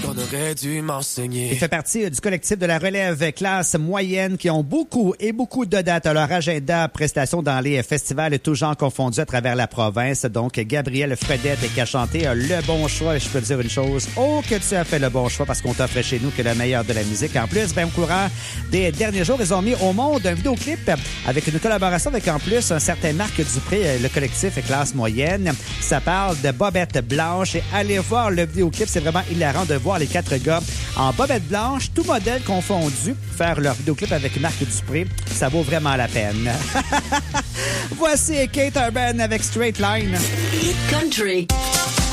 qu'on aurait dû m'enseigner. Il fait partie du collectif de la relève classe moyenne qui ont beaucoup de dates à leur agenda, prestations dans les festivals et tous genres confondus à travers la province. Donc, Gabriel Fredette qui a chanté le bon choix. Je peux te dire une chose, que tu as fait le bon choix parce qu'on t'offre chez nous que le meilleur de la musique. En plus, au courant des derniers jours, ils ont mis au monde un vidéoclip avec une collaboration avec en plus un certain Marc Dupré, le collectif classe moyenne. Ça parle de Bobette Blanche et allez voir le vidéoclip, c'est vraiment hilarant de voir les 4 gars en Bobette Blanche, tout modèle confondu, faire leur vidéoclip avec Marc Dupré. Ça vaut vraiment la peine. Voici Kate Urban avec Straight Line. Hit Country.